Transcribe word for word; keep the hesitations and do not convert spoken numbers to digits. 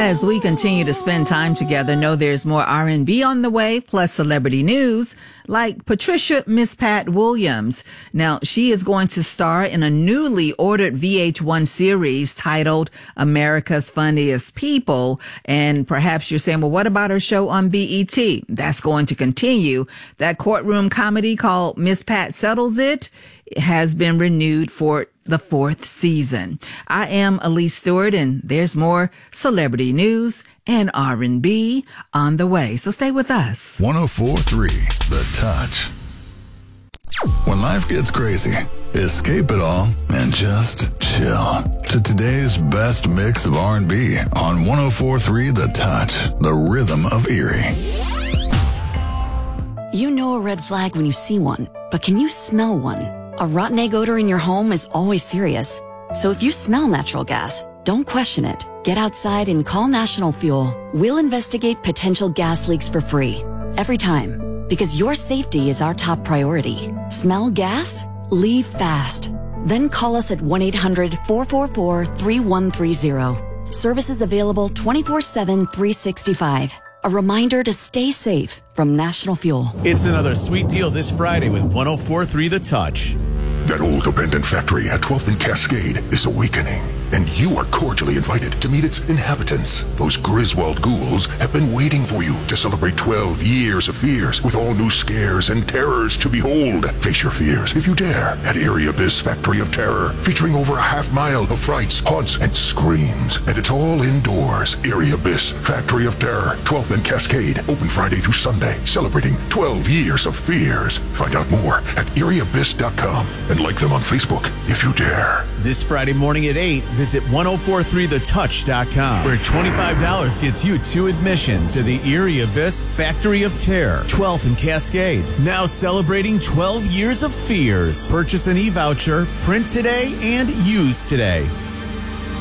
As we continue to spend time together, know there's more R and B on the way, plus celebrity news, like Patricia Miss Pat Williams. Now, she is going to star in a newly ordered V H one series titled America's Funniest People. And perhaps you're saying, well, what about her show on B E T? That's going to continue. That courtroom comedy called Miss Pat Settles It has been renewed for the fourth season. I am Elise Stewart, and there's more celebrity news and R and B on the way. So stay with us. one oh four point three The Touch. When life gets crazy, escape it all and just chill to today's best mix of R and B on one oh four point three The Touch, the rhythm of Erie. You know a red flag when you see one, but can you smell one? A rotten egg odor in your home is always serious. So if you smell natural gas, don't question it. Get outside and call National Fuel. We'll investigate potential gas leaks for free. Every time. Because your safety is our top priority. Smell gas? Leave fast. Then call us at one eight hundred four four four three one three zero. Services available twenty-four seven, three sixty-five. A reminder to stay safe from National Fuel. It's another sweet deal this Friday with one oh four point three The Touch. That old abandoned factory at twelfth and Cascade is awakening, and you are cordially invited to meet its inhabitants. Those Griswold ghouls have been waiting for you to celebrate twelve years of fears with all new scares and terrors to behold. Face your fears, if you dare, at Erie Abyss Factory of Terror, featuring over a half mile of frights, haunts, and screams. And it's all indoors. Erie Abyss Factory of Terror, twelfth and Cascade, open Friday through Sunday, celebrating twelve years of fears. Find out more at erie abyss dot com and like them on Facebook, if you dare. This Friday morning at eight, visit one oh four three the touch dot com, where twenty-five dollars gets you two admissions to the Erie Abyss Factory of Terror, twelfth and Cascade. Now celebrating twelve years of fears. Purchase an e-voucher, print today, and use today.